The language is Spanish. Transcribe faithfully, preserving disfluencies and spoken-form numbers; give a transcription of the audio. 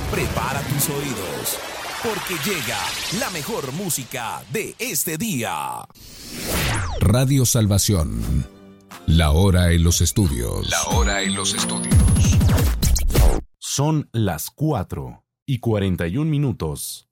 Prepara tus oídos, porque llega la mejor música de este día. Radio Salvación. La hora en los estudios. La hora en los estudios. Son las cuatro y cuarenta y un minutos.